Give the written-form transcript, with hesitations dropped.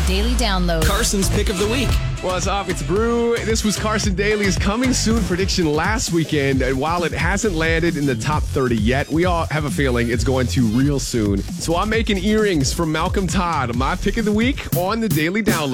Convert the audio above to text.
Daily Download. Carson's pick of the week. What's up? It's Brew. This was Carson Daly's coming soon prediction last weekend. And while it hasn't landed in the top 30 yet, we all have a feeling it's going to real soon. So I'm making earrings from Malcolm Todd, my pick of the week on the Daily Download.